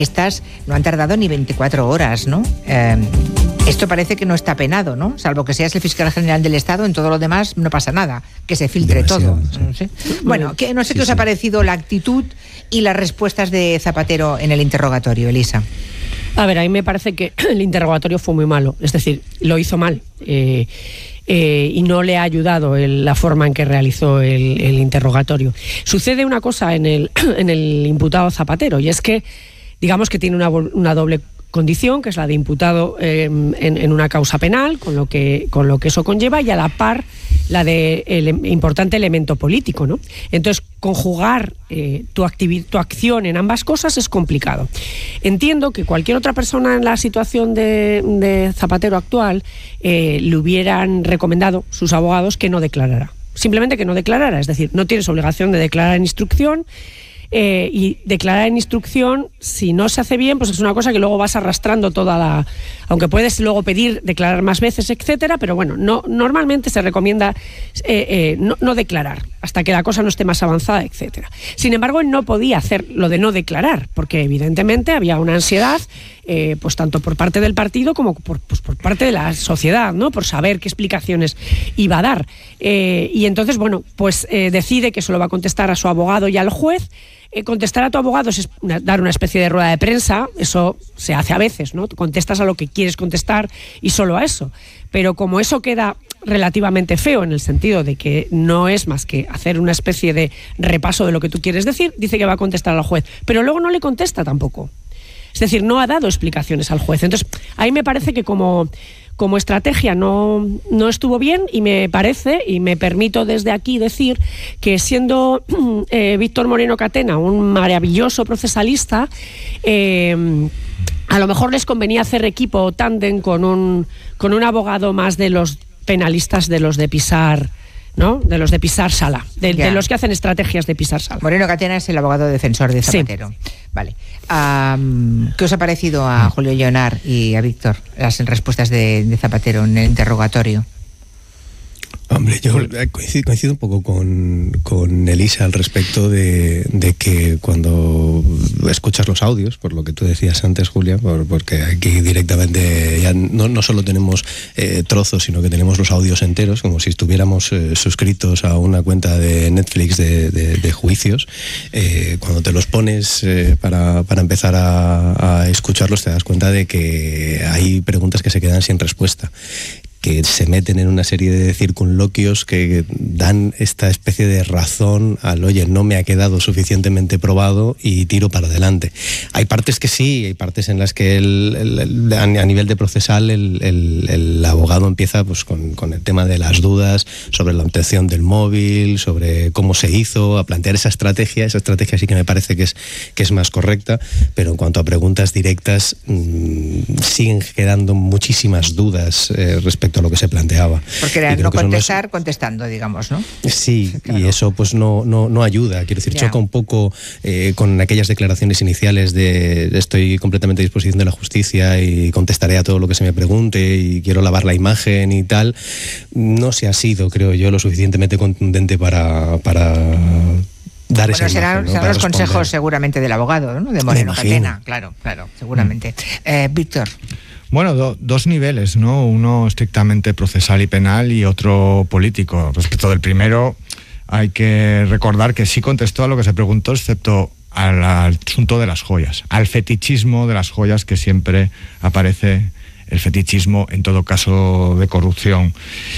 Estas no han tardado ni 24 horas, ¿no? Esto parece que no está penado, ¿no? Salvo que seas el fiscal general del Estado, en todo lo demás no pasa nada, que se filtre todo. Sí. Bueno, no sé qué os ha parecido la actitud y las respuestas de Zapatero en el interrogatorio, Elisa. A ver, a mí me parece que el interrogatorio fue muy malo, es decir, lo hizo mal. Y no le ha ayudado la forma en que realizó el interrogatorio. Sucede una cosa en el imputado Zapatero, y es que, digamos que tiene una doble condición, que es la de imputado en una causa penal, con lo que eso conlleva, y a la par la de importante elemento político, ¿no? Entonces, conjugar tu acción en ambas cosas es complicado. Entiendo que cualquier otra persona en la situación de Zapatero actual le hubieran recomendado sus abogados que no declarara. Simplemente que no declarara, es decir, no tienes obligación de declarar en instrucción. Y declarar en instrucción, si no se hace bien, pues es una cosa que luego vas arrastrando aunque puedes luego pedir declarar más veces, etcétera, pero bueno, normalmente se recomienda no declarar hasta que la cosa no esté más avanzada, etcétera. Sin embargo, él no podía hacer lo de no declarar, porque evidentemente había una ansiedad, pues tanto por parte del partido como por parte de la sociedad, ¿no? Por saber qué explicaciones iba a dar. Y entonces, bueno, pues decide que se lo va a contestar a su abogado y al juez. Contestar a tu abogado es dar una especie de rueda de prensa, eso se hace a veces, ¿no? Tú contestas a lo que quieres contestar y solo a eso. Pero como eso queda relativamente feo en el sentido de que no es más que hacer una especie de repaso de lo que tú quieres decir, dice que va a contestar al juez, pero luego no le contesta tampoco. Es decir, no ha dado explicaciones al juez. Entonces, ahí me parece que como estrategia no estuvo bien, y me parece, y me permito desde aquí decir, que siendo Víctor Moreno Catena un maravilloso procesalista, a lo mejor les convenía hacer equipo o tándem con un abogado más de los penalistas, de los de pisar, ¿no? De los de pisar sala, de los que hacen estrategias de pisar sala. Moreno Catena es el abogado defensor de Zapatero. Sí. Vale. ¿Qué os ha parecido a Julio Lleonar y a Víctor las respuestas de Zapatero en el interrogatorio? Hombre, yo coincido un poco con Elisa al respecto de que cuando escuchas los audios, por lo que tú decías antes, Julia, porque aquí directamente ya no solo tenemos trozos, sino que tenemos los audios enteros, como si estuviéramos suscritos a una cuenta de Netflix de juicios. Cuando te los pones para empezar a escucharlos, te das cuenta de que hay preguntas que se quedan sin respuesta, que se meten en una serie de circunloquios que dan esta especie de razón al oye, no me ha quedado suficientemente probado y tiro para adelante. Hay partes que sí, hay partes en las que a nivel de procesal el abogado empieza pues con el tema de las dudas sobre la obtención del móvil, sobre cómo se hizo, a plantear esa estrategia sí que me parece que es más correcta, pero en cuanto a preguntas directas siguen quedando muchísimas dudas respecto a lo que se planteaba. Porque era no contestar, contestando, digamos, ¿no? Sí, claro. Y eso pues no ayuda. Quiero decir, choca un poco con aquellas declaraciones iniciales de estoy completamente a disposición de la justicia y contestaré a todo lo que se me pregunte y quiero lavar la imagen y tal. No se ha sido, creo yo, lo suficientemente contundente para dar esa imagen, serán los responder. Consejos seguramente del abogado, ¿no? De Moreno Catena, claro, seguramente. Víctor. Bueno, dos niveles, ¿no? Uno estrictamente procesal y penal y otro político. Respecto del primero, hay que recordar que sí contestó a lo que se preguntó, excepto al asunto de las joyas, al fetichismo de las joyas, que siempre aparece el fetichismo en todo caso de corrupción.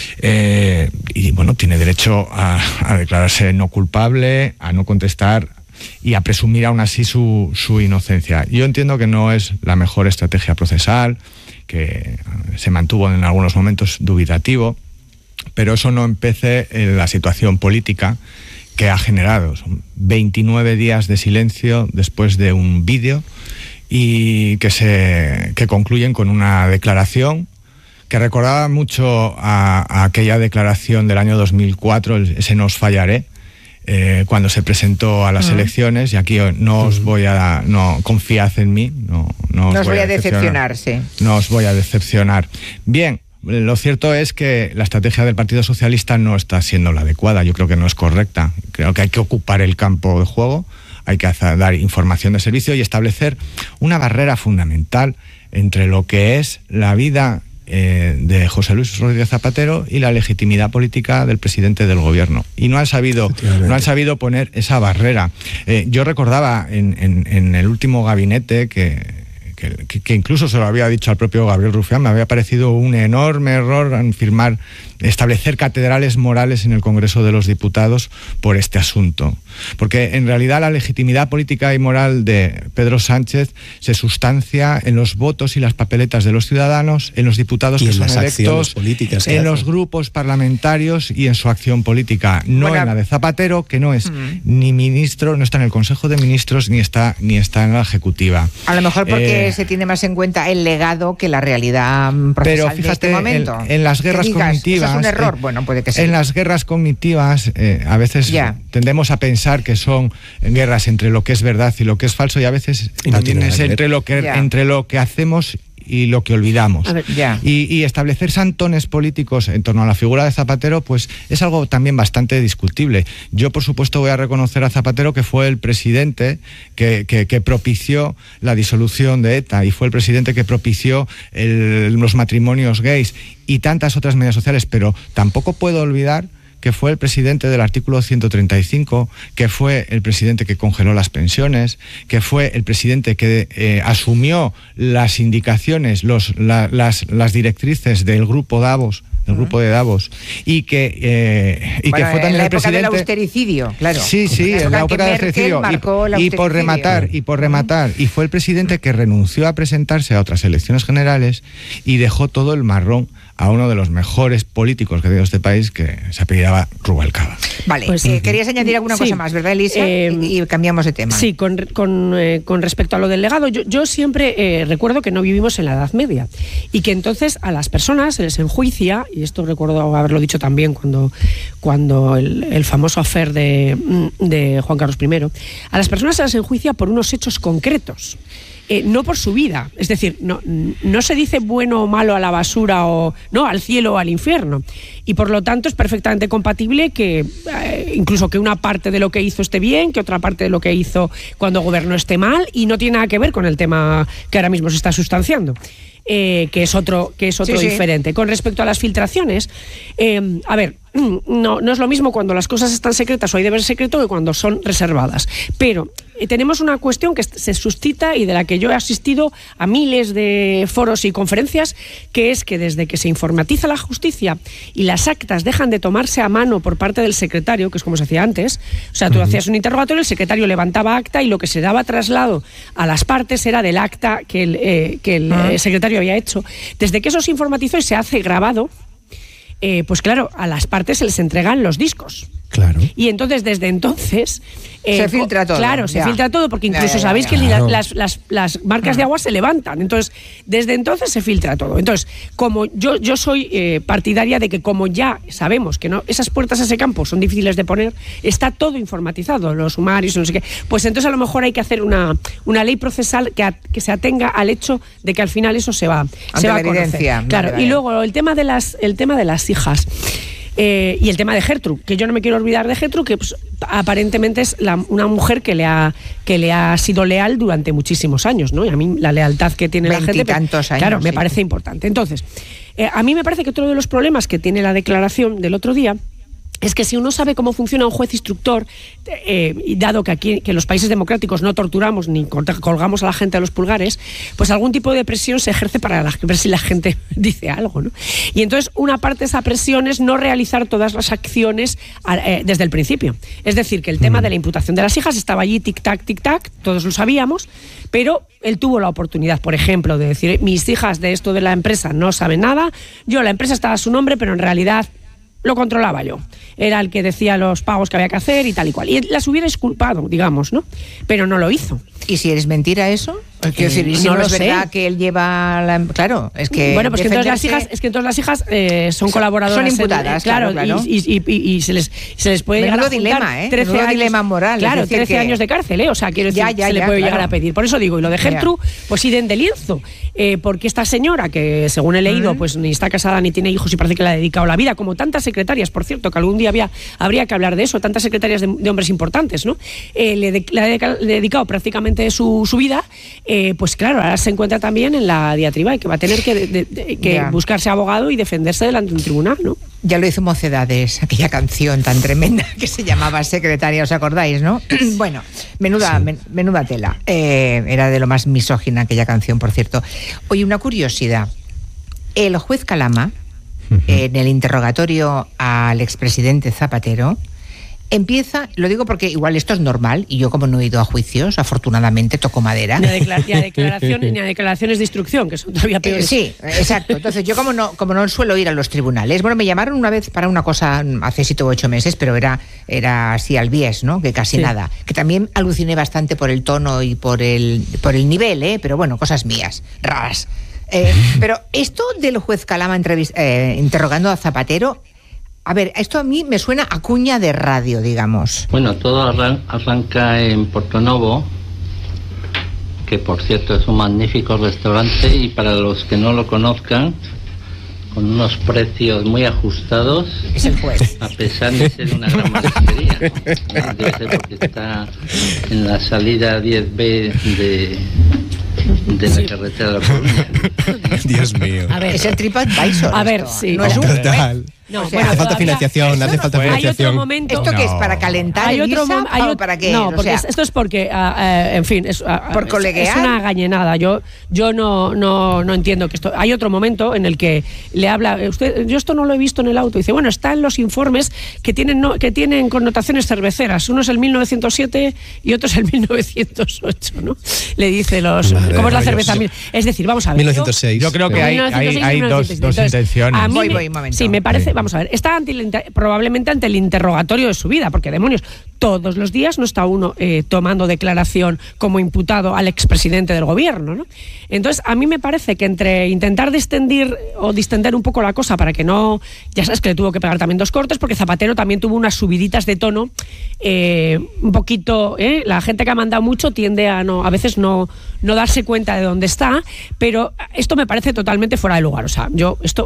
Y bueno, tiene derecho a declararse no culpable, a no contestar y a presumir aún así su inocencia. Yo entiendo que no es la mejor estrategia procesal, que se mantuvo en algunos momentos dubitativo, pero eso no empece en la situación política que ha generado. Son 29 días de silencio después de un vídeo y que concluyen con una declaración que recordaba mucho a aquella declaración del año 2004, ese "no os fallaré", cuando se presentó a las elecciones, y aquí confiad en mí, no os voy a decepcionar. Sí. No os voy a decepcionar. Bien, lo cierto es que la estrategia del Partido Socialista no está siendo la adecuada. Yo creo que no es correcta. Creo que hay que ocupar el campo de juego, hay que dar información de servicio y establecer una barrera fundamental entre lo que es la vida de José Luis Rodríguez Zapatero y la legitimidad política del presidente del gobierno. Y no han sabido poner esa barrera. Yo recordaba en el último gabinete que incluso se lo había dicho al propio Gabriel Rufián, me había parecido un enorme error establecer catedrales morales en el Congreso de los Diputados por este asunto. Porque en realidad la legitimidad política y moral de Pedro Sánchez se sustancia en los votos y las papeletas de los ciudadanos, en los diputados que son electos, en los grupos parlamentarios y en su acción política, no en la de Zapatero, que no es ni ministro, no está en el Consejo de Ministros ni está en la Ejecutiva. A lo mejor porque se tiene más en cuenta el legado que la realidad procesal. Pero fíjate, de este momento. En las guerras cognitivas, ¿eso es un error? Bueno, puede que sí. En las guerras cognitivas a veces tendemos a pensar que son guerras entre lo que es verdad y lo que es falso, y a veces también es entre lo que hacemos y lo que olvidamos. Y establecer santones políticos en torno a la figura de Zapatero, pues es algo también bastante discutible. Yo, por supuesto, voy a reconocer a Zapatero que fue el presidente que propició la disolución de ETA, y fue el presidente que propició los matrimonios gays y tantas otras medidas sociales, pero tampoco puedo olvidar que fue el presidente del artículo 135, que fue el presidente que congeló las pensiones, que fue el presidente que asumió las indicaciones, las directrices del grupo Davos, grupo de Davos, y que fue también el presidente del austericidio, claro. Sí, en la época del austericidio. Y por rematar, y fue el presidente que renunció a presentarse a otras elecciones generales y dejó todo el marrón a uno de los mejores políticos que ha tenido este país, que se apellidaba Rubalcaba. Vale, pues, querías añadir alguna cosa más, ¿verdad, Elisa? Y cambiamos de tema. Sí, con respecto a lo del legado, yo siempre recuerdo que no vivimos en la Edad Media y que entonces a las personas se les enjuicia, y esto recuerdo haberlo dicho también cuando el famoso affair de Juan Carlos I, a las personas se les enjuicia por unos hechos concretos. No por su vida, es decir, no se dice bueno o malo a la basura, o no al cielo o al infierno, y por lo tanto es perfectamente compatible que incluso que una parte de lo que hizo esté bien, que otra parte de lo que hizo cuando gobernó esté mal, y no tiene nada que ver con el tema que ahora mismo se está sustanciando. Que es otro diferente. Con respecto a las filtraciones, no es lo mismo cuando las cosas están secretas o hay deber secreto que cuando son reservadas. Pero tenemos una cuestión que se suscita y de la que yo he asistido a miles de foros y conferencias, que es que desde que se informatiza la justicia y las actas dejan de tomarse a mano por parte del secretario, que es como se hacía antes, o sea, tú hacías un interrogatorio, el secretario levantaba acta y lo que se daba traslado a las partes era del acta que el secretario había hecho. Desde que eso se informatizó y se hace grabado, pues claro, a las partes se les entregan los discos. Claro. Y entonces, desde entonces... se filtra todo. Claro, se filtra todo, porque incluso sabéis que las marcas de agua se levantan. Entonces, desde entonces se filtra todo. Entonces, como yo soy partidaria de que, como ya sabemos que no, esas puertas a ese campo son difíciles de poner, está todo informatizado, los sumarios, no sé qué, pues entonces a lo mejor hay que hacer una ley procesal que se atenga al hecho de que al final eso se va a conocer. Claro, y luego el tema de las hijas. Y el tema de Gertrude, que yo no me quiero olvidar de Gertrude, que pues, aparentemente es una mujer que le ha sido leal durante muchísimos años, ¿no? Y a mí la lealtad que tiene la gente, años, claro, me parece importante. Entonces, a mí me parece que otro de los problemas que tiene la declaración del otro día es que si uno sabe cómo funciona un juez instructor, y dado que aquí que en los países democráticos no torturamos ni colgamos a la gente a los pulgares, pues algún tipo de presión se ejerce para ver si la gente dice algo, ¿no? Y entonces una parte de esa presión es no realizar todas las acciones desde el principio. Es decir, que el tema de la imputación de las hijas estaba allí, tic-tac, todos lo sabíamos, pero él tuvo la oportunidad, por ejemplo, de decir: mis hijas de esto de la empresa no saben nada, la empresa estaba a su nombre, pero en realidad lo controlaba yo. Era el que decía los pagos que había que hacer y tal y cual. Y las hubiera exculpado, digamos, ¿no? Pero no lo hizo. ¿Y si eres mentira eso? Quiero decir, y si no es verdad que él lleva claro, es que bueno, pues que entonces las hijas son colaboradoras, son imputadas, claro. Y se les puede llegar a dilema, 13 años, dilema moral, claro, 13 años de cárcel, o sea, quiero decir, se le puede llegar a pedir. Por eso digo, y lo de Gertrude, pues idem de lienzo, porque esta señora, que según he leído, pues ni está casada ni tiene hijos y parece que le ha dedicado la vida, como tantas secretarias, por cierto, que algún día habría que hablar de eso, tantas secretarias de hombres importantes, ¿no? Le ha dedicado prácticamente su vida. Pues claro, ahora se encuentra también en la diatriba y que va a tener que buscarse abogado y defenderse delante de un tribunal, ¿no? Ya lo hizo Mocedades, aquella canción tan tremenda que se llamaba Secretaria, ¿os acordáis, no? Bueno, menuda tela. Era de lo más misógina aquella canción, por cierto. Oye, una curiosidad. El juez Calama, en el interrogatorio al expresidente Zapatero, empieza, lo digo porque igual esto es normal, y yo como no he ido a juicios, afortunadamente toco madera. Ni a declaraciones de instrucción, que son todavía peores. Sí, exacto. Entonces yo como no suelo ir a los tribunales, bueno, me llamaron una vez para una cosa hace 7 u 8 meses, pero era así al bies, ¿no? Que casi nada. Que también aluciné bastante por el tono y por el nivel, pero bueno, cosas mías, raras. Pero esto del juez Calama interrogando a Zapatero, a ver, esto a mí me suena a cuña de radio, digamos. Bueno, todo arranca en Portonovo, que por cierto es un magnífico restaurante, y para los que no lo conozcan, con unos precios muy ajustados. Es el juez. A pesar de ser una gran marisquería. Debe ser porque está en la salida 10B de la carretera de la Coruña. Dios mío. A ver, es el TripAdvisor. A ver, esto. sí. No es un Total. No, o sea, hace falta financiación, Hay otro momento. ¿Esto qué es? ¿Para calentar hay el otro guisa, o para qué? No, o porque sea, esto es porque, en fin, por coleguear. Es una gañenada. Yo no entiendo que esto. Hay otro momento en el que le habla. Yo esto no lo he visto en el auto. Dice, bueno, está en los informes que tienen connotaciones cerveceras. Uno es el 1907 y otro es el 1908, ¿no? Le dice ¿cómo es la cerveza? Es decir, vamos a ver. 1906. Yo creo que hay dos intenciones. Voy, un momento. Sí, me parece, vamos a ver, está probablemente ante el interrogatorio de su vida, porque demonios, todos los días no está uno tomando declaración como imputado al expresidente del gobierno, ¿no? Entonces, a mí me parece que entre intentar distender un poco la cosa para que no, ya sabes que le tuvo que pegar también 2 cortes, porque Zapatero también tuvo unas subiditas de tono, un poquito, la gente que ha mandado mucho tiende a veces no darse cuenta de dónde está, pero esto me parece totalmente fuera de lugar, o sea, fuera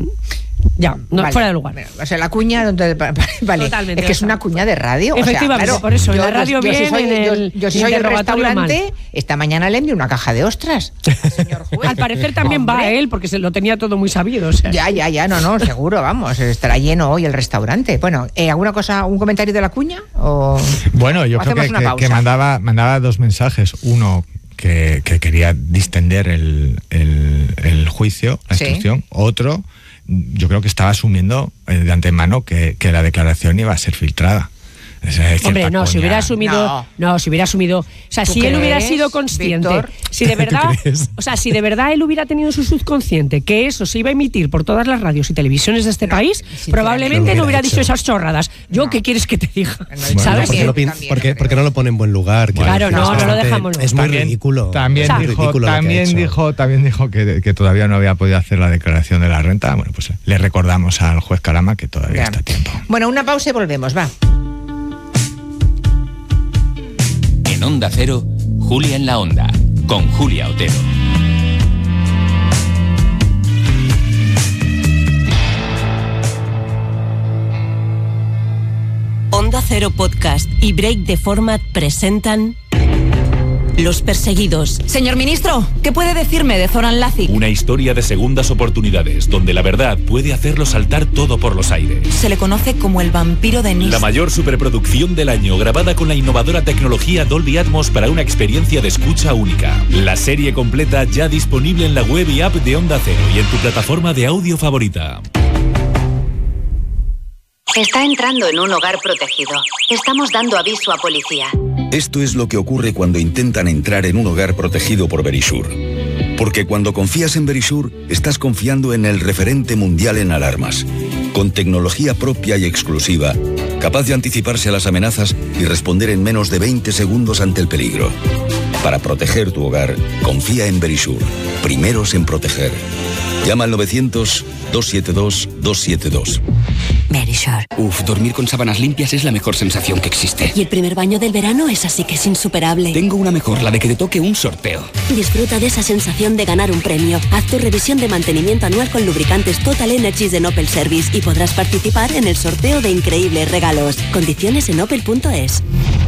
de lugar. O sea, la cuña vale. Totalmente, es que es una cuña de radio. Efectivamente, claro, por eso, en la radio yo bien, si soy el restaurante, esta mañana le envié una caja de ostras al señor juez. Al parecer también va a él, porque se lo tenía todo muy sabido. O sea. Ya, no, seguro, vamos, estará lleno hoy el restaurante. Bueno, ¿alguna cosa, un comentario de la cuña? Bueno, yo creo que mandaba 2 mensajes. Uno, que quería distender el juicio, la instrucción. Otro, yo creo que estaba asumiendo de antemano que la declaración iba a ser filtrada. Hombre, no, si hubiera asumido, o sea, si él hubiera sido consciente, Víctor, si de verdad él hubiera tenido su subconsciente que eso se iba a emitir por todas las radios y televisiones de este país, probablemente no hubiera dicho esas chorradas. ¿Qué quieres que te diga? ¿Sabes? Porque no lo pone en buen lugar. Claro, no lo dejamos. Es muy ridículo. También dijo que todavía no había podido hacer la declaración de la renta. Bueno, pues le recordamos al juez Calama que todavía está a tiempo. Bueno, una pausa y volvemos, va. En Onda Cero, Julia en la Onda, con Julia Otero. Onda Cero Podcast y Break the Format presentan Los Perseguidos. Señor ministro, ¿qué puede decirme de Zoran Lazic? Una historia de segundas oportunidades, donde la verdad puede hacerlo saltar todo por los aires. Se le conoce como el vampiro de Nice. La mayor superproducción del año, grabada con la innovadora tecnología Dolby Atmos para una experiencia de escucha única. La serie completa ya disponible en la web y app de Onda Cero y en tu plataforma de audio favorita. Está entrando en un hogar protegido. Estamos dando aviso a policía. Esto es lo que ocurre cuando intentan entrar en un hogar protegido por Verisure. Porque cuando confías en Verisure, estás confiando en el referente mundial en alarmas. Con tecnología propia y exclusiva, capaz de anticiparse a las amenazas y responder en menos de 20 segundos ante el peligro. Para proteger tu hogar, confía en Verisure. Primeros en proteger. Llama al 900-272-272. Verisure. Dormir con sábanas limpias es la mejor sensación que existe. Y el primer baño del verano es así que es insuperable. Tengo una mejor, la de que te toque un sorteo. Disfruta de esa sensación de ganar un premio. Haz tu revisión de mantenimiento anual con lubricantes Total Energies de Opel Service y podrás participar en el sorteo de increíbles regalos. Condiciones en opel.es.